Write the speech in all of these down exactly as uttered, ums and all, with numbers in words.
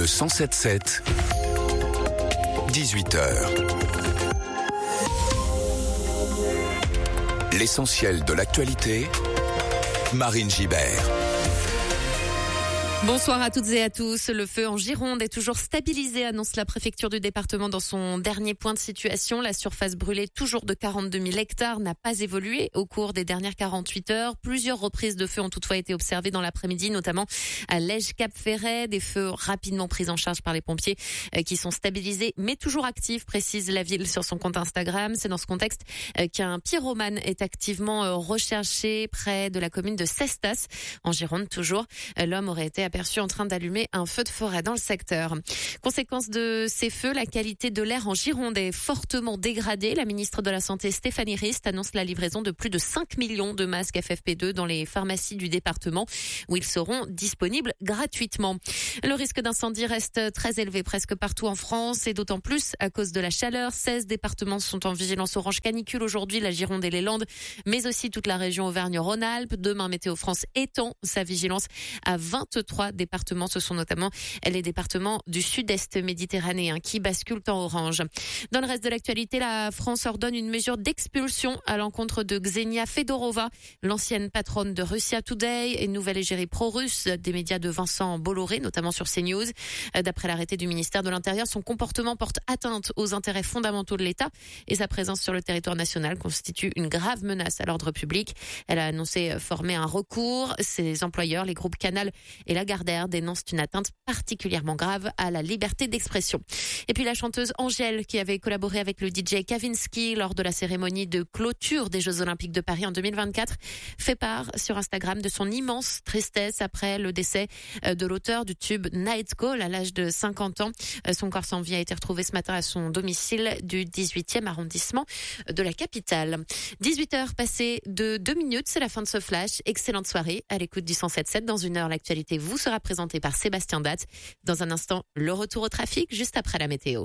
cent sept sept, dix-huit heures. L'essentiel de l'actualité, Marine Gibert. Bonsoir à toutes et à tous. Le feu en Gironde est toujours stabilisé, annonce la préfecture du département dans son dernier point de situation. La surface brûlée, toujours de quarante-deux mille hectares, n'a pas évolué au cours des dernières quarante-huit heures. Plusieurs reprises de feu ont toutefois été observées dans l'après-midi, notamment à Lège-Cap-Ferret. Des feux rapidement pris en charge par les pompiers qui sont stabilisés, mais toujours actifs, précise la ville sur son compte Instagram. C'est dans ce contexte qu'un pyromane est activement recherché près de la commune de Cestas, en Gironde toujours. L'homme aurait été aperçu en train d'allumer un feu de forêt dans le secteur. Conséquence de ces feux, la qualité de l'air en Gironde est fortement dégradée. La ministre de la Santé, Stéphanie Rist, annonce la livraison de plus de cinq millions de masques F F P deux dans les pharmacies du département, où ils seront disponibles gratuitement. Le risque d'incendie reste très élevé presque partout en France, et d'autant plus à cause de la chaleur. seize départements sont en vigilance orange canicule aujourd'hui, la Gironde et les Landes, mais aussi toute la région Auvergne-Rhône-Alpes. Demain, Météo France étend sa vigilance à vingt-trois départements. Ce sont notamment les départements du sud-est méditerranéen qui basculent en orange. Dans le reste de l'actualité, la France ordonne une mesure d'expulsion à l'encontre de Ksenia Fedorova, l'ancienne patronne de Russia Today et nouvelle égérie pro-russe des médias de Vincent Bolloré, notamment sur CNews. D'après l'arrêté du ministère de l'Intérieur, son comportement porte atteinte aux intérêts fondamentaux de l'État et sa présence sur le territoire national constitue une grave menace à l'ordre public. Elle a annoncé former un recours. Ses employeurs, les groupes Canal et la Lagardère, dénonce une atteinte particulièrement grave à la liberté d'expression. Et puis la chanteuse Angèle, qui avait collaboré avec le D J Kavinsky lors de la cérémonie de clôture des Jeux Olympiques de Paris en deux mille vingt-quatre, fait part sur Instagram de son immense tristesse après le décès de l'auteur du tube Night Call à l'âge de cinquante ans. Son corps sans vie a été retrouvé ce matin à son domicile du dix-huitième arrondissement de la capitale. dix-huit heures passées de deux minutes, c'est la fin de ce flash. Excellente soirée à l'écoute du cent sept sept. Dans une heure, l'actualité vous sera présenté par Sébastien Datt. Dans un instant, le retour au trafic juste après la météo.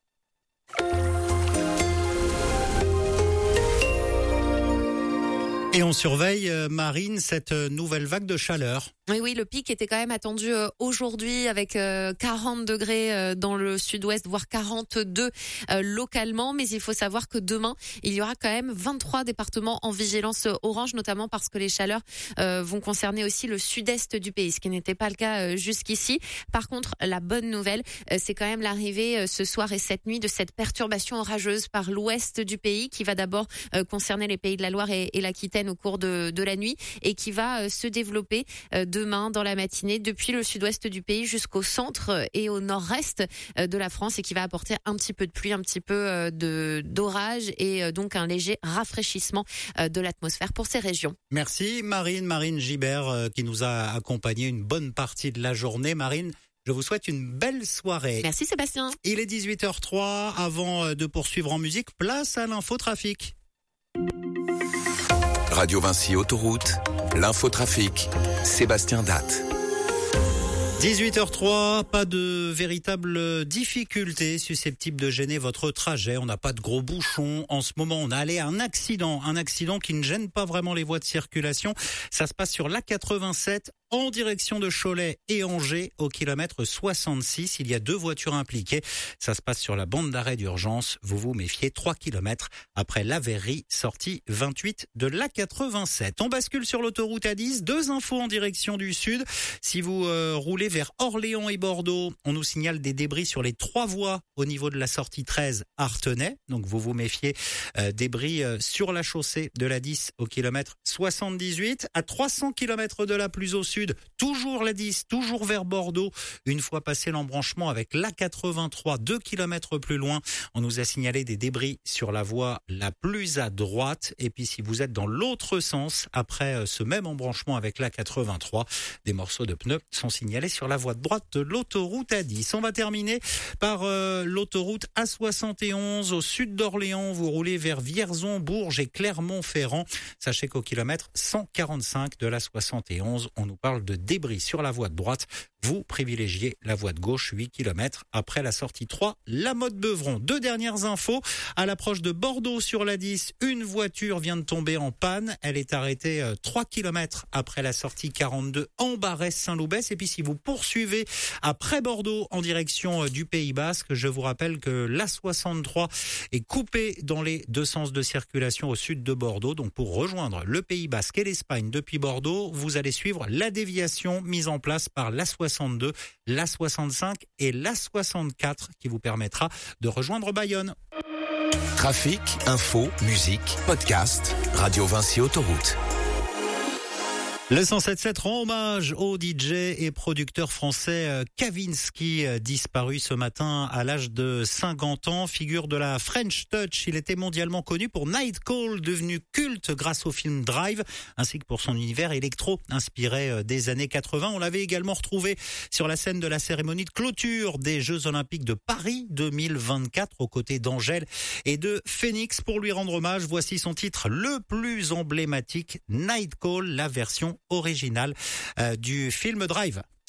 Et on surveille, euh, Marine, cette nouvelle vague de chaleur. Oui, oui, le pic était quand même attendu euh, aujourd'hui avec euh, quarante degrés euh, dans le sud-ouest, voire quarante-deux euh, localement. Mais il faut savoir que demain, il y aura quand même vingt-trois départements en vigilance orange, notamment parce que les chaleurs euh, vont concerner aussi le sud-est du pays, ce qui n'était pas le cas euh, jusqu'ici. Par contre, la bonne nouvelle, euh, c'est quand même l'arrivée euh, ce soir et cette nuit de cette perturbation orageuse par l'ouest du pays qui va d'abord euh, concerner les pays de la Loire et, et l'Aquitaine au cours de, de la nuit et qui va euh, se développer euh, demain dans la matinée depuis le sud-ouest du pays jusqu'au centre et au nord-est euh, de la France et qui va apporter un petit peu de pluie, un petit peu euh, de d'orage et euh, donc un léger rafraîchissement euh, de l'atmosphère pour ces régions. Merci Marine, Marine Gibert euh, qui nous a accompagné une bonne partie de la journée. Marine, je vous souhaite une belle soirée. Merci Sébastien. Il est dix-huit heures trois. Avant de poursuivre en musique, place à l'infotrafic. Radio Vinci Autoroute, l'infotrafic, Sébastien Datt. dix-huit heures trois, pas de véritable difficulté susceptible de gêner votre trajet. On n'a pas de gros bouchons. En ce moment, on a allé à un accident, un accident qui ne gêne pas vraiment les voies de circulation. Ça se passe sur l'A quatre-vingt-sept en direction de Cholet et Angers au kilomètre soixante-six. Il y a deux voitures impliquées. Ça se passe sur la bande d'arrêt d'urgence. Vous vous méfiez, trois kilomètres après la verrerie, sortie vingt-huit de l'A quatre-vingt-sept. On bascule sur l'autoroute A dix. Deux infos en direction du sud. Si vous euh, roulez vers Orléans et Bordeaux, on nous signale des débris sur les trois voies au niveau de la sortie treize Artenay. Donc vous vous méfiez, euh, débris euh, sur la chaussée de l'A dix au kilomètre soixante-dix-huit. À trois cents kilomètres de là plus au sud, toujours l'A dix, toujours vers Bordeaux. Une fois passé l'embranchement avec l'A quatre-vingt-trois, deux kilomètres plus loin, on nous a signalé des débris sur la voie la plus à droite. Et puis si vous êtes dans l'autre sens, après ce même embranchement avec l'A quatre-vingt-trois, des morceaux de pneus sont signalés sur la voie de droite de l'autoroute A dix. On va terminer par euh, l'autoroute A soixante et onze au sud d'Orléans. Vous roulez vers Vierzon, Bourges et Clermont-Ferrand. Sachez qu'au kilomètre cent quarante-cinq de l'A soixante et onze, on nous parle de débris sur la voie de droite. vous privilégiez la voie de gauche, huit kilomètres après la sortie trois, la Motte-Beuvron. Deux dernières infos. À l'approche de Bordeaux sur la dix, une voiture vient de tomber en panne. Elle est arrêtée trois kilomètres après la sortie quarante-deux en Barès-Saint-Loubès. Et puis si vous poursuivez après Bordeaux en direction du Pays Basque, je vous rappelle que l'A soixante-trois est coupée dans les deux sens de circulation au sud de Bordeaux. Donc pour rejoindre le Pays Basque et l'Espagne depuis Bordeaux, vous allez suivre la déviation mise en place par l'A soixante-deux, l'A soixante-cinq et l'A soixante-quatre qui vous permettra de rejoindre Bayonne. Trafic, info, musique, podcast, Radio Vinci Autoroute. Le cent sept sept rend hommage au D J et producteur français Kavinsky, disparu ce matin à l'âge de cinquante ans. Figure de la French Touch, il était mondialement connu pour Night Call, devenu culte grâce au film Drive, ainsi que pour son univers électro inspiré des années quatre-vingts. On l'avait également retrouvé sur la scène de la cérémonie de clôture des Jeux Olympiques de Paris deux mille vingt-quatre, aux côtés d'Angèle et de Phoenix. Pour lui rendre hommage, voici son titre le plus emblématique, Night Call, la version original euh, du film Drive.